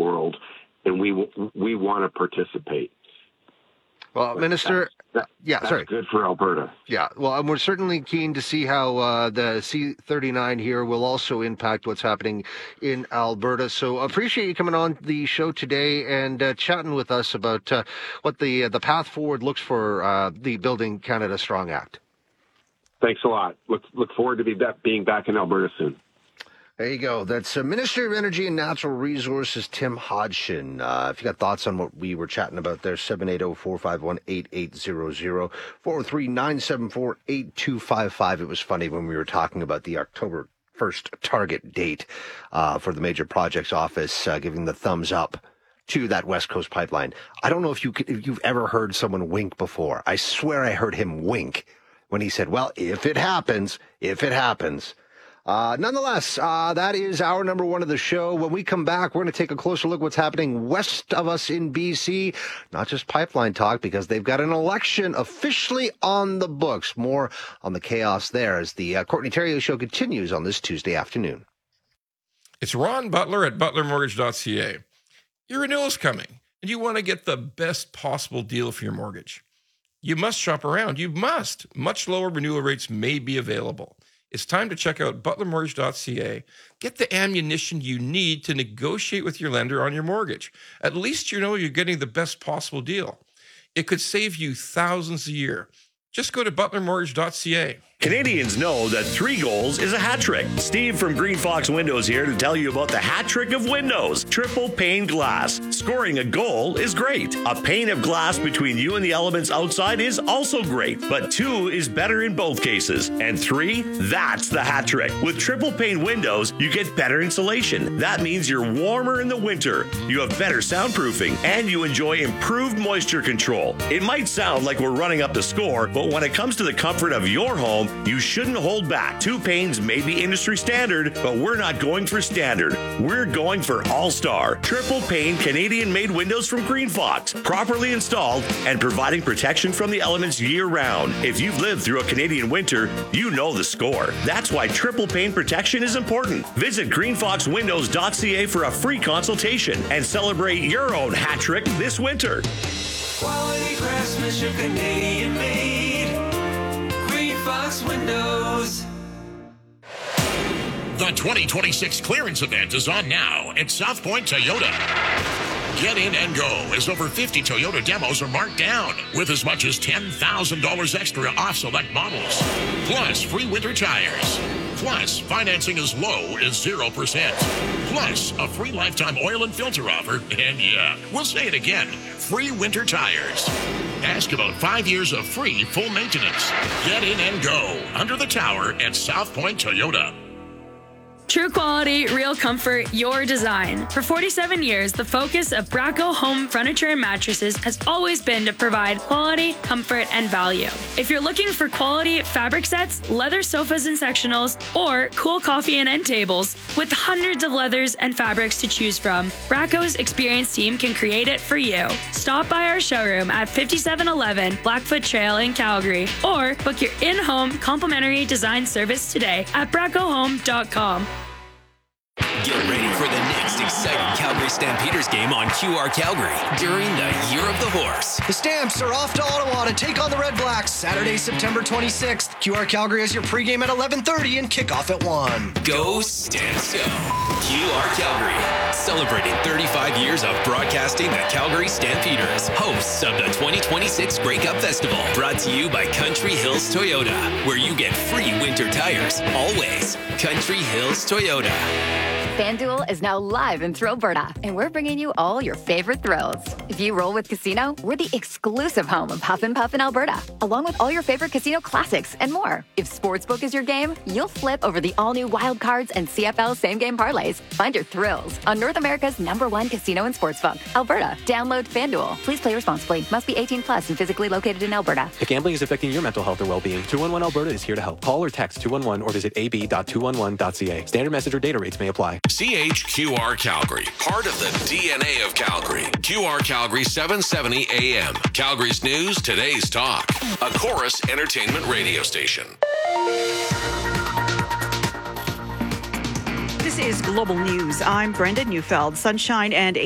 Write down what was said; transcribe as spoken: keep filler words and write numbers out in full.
world, and we we want to participate. Well, But Minister, that's, that, yeah, that's sorry. good for Alberta. Yeah, well, and we're certainly keen to see how uh, the C thirty-nine here will also impact what's happening in Alberta. So appreciate you coming on the show today and uh, chatting with us about uh, what the uh, the path forward looks for uh, the Building Canada Strong Act. Thanks a lot. Look look forward to be back, being back in Alberta soon. There you go. That's uh, Minister of Energy and Natural Resources, Tim Hodgson. Uh, if you got thoughts on what we were chatting about there, seven eight zero, four five one, eight eight zero zero, four oh three, nine seven four, eight two five five. It was funny when we were talking about the October first target date uh, for the Major Projects Office, uh, giving the thumbs up to that West Coast pipeline. I don't know if, you could, if you've ever heard someone wink before. I swear I heard him wink when he said, well, if it happens, if it happens. Uh, nonetheless, uh, that is our number one of the show. When we come back, we're going to take a closer look at what's happening west of us in B C. Not just pipeline talk, because they've got an election officially on the books. More on the chaos there as the uh, Courtney Theriault Show continues on this Tuesday afternoon. It's Ron Butler at butler mortgage dot c a. Your renewal's coming, and you want to get the best possible deal for your mortgage. You must shop around. You must. Much lower renewal rates may be available. It's time to check out butler mortgage dot c a. Get the ammunition you need to negotiate with your lender on your mortgage. At least you know you're getting the best possible deal. It could save you thousands a year. Just go to butler mortgage dot c a. Canadians know that three goals is a hat trick. Steve from Green Fox Windows here to tell you about the hat trick of windows. Triple pane glass. Scoring a goal is great. A pane of glass between you and the elements outside is also great, but two is better in both cases. And three, that's the hat trick. With triple pane windows, you get better insulation. That means you're warmer in the winter, you have better soundproofing, and you enjoy improved moisture control. It might sound like we're running up the score, but when it comes to the comfort of your home, you shouldn't hold back. Two panes may be industry standard, but we're not going for standard. We're going for all-star. Triple pane Canadian-made windows from Green Fox, properly installed and providing protection from the elements year-round. If you've lived through a Canadian winter, you know the score. That's why triple pane protection is important. Visit green fox windows dot c a for a free consultation and celebrate your own hat trick this winter. Quality craftsmanship, Canadian-made. Fox Windows. The twenty twenty-six clearance event is on now at South Point Toyota. Get in and go as over fifty Toyota demos are marked down with as much as ten thousand dollars extra off select models. Plus free winter tires. Plus financing as low as zero percent. Plus a free lifetime oil and filter offer. And yeah, we'll say it again, free winter tires. Ask about five years of free full maintenance. Get in and go under the tower at South Point Toyota. True quality, real comfort, your design. For forty-seven years, the focus of Bracco Home Furniture and Mattresses has always been to provide quality, comfort, and value. If you're looking for quality fabric sets, leather sofas and sectionals, or cool coffee and end tables, with hundreds of leathers and fabrics to choose from, Bracco's experienced team can create it for you. Stop by our showroom at fifty-seven eleven Blackfoot Trail in Calgary, or book your in-home complimentary design service today at bracco home dot com. Get ready for the next exciting Calgary Stampeders game on Q R Calgary during the Year of the Horse. The Stamps are off to Ottawa to take on the Red Blacks Saturday, September twenty-sixth. Q R Calgary has your pregame at eleven thirty and kickoff at one. Go Stamps go! Q R Calgary, celebrating thirty-five years of broadcasting the Calgary Stampeders, hosts of the twenty twenty-six Grey Cup Festival. Brought to you by Country Hills Toyota, where you get free winter tires, always. Country Hills Toyota. FanDuel is now live in Thrillberta, and we're bringing you all your favorite thrills. If you roll with Casino, we're the exclusive home of Huff and Puff in Alberta, along with all your favorite casino classics and more. If Sportsbook is your game, you'll flip over the all-new Wild Cards and C F L same-game parlays. Find your thrills on North America's number one casino and sportsbook, Alberta. Download FanDuel. Please play responsibly. Must be eighteen plus and physically located in Alberta. If gambling is affecting your mental health or well-being, two one one Alberta is here to help. Call or text two one one or visit a b dot two one one dot c a. Standard message or data rates may apply. C H Q R Calgary, part of the D N A of Calgary. Q R Calgary seven seventy A M. Calgary's news, today's talk. A Chorus Entertainment radio station. This is Global News. I'm Brenda Neufeld. Sunshine and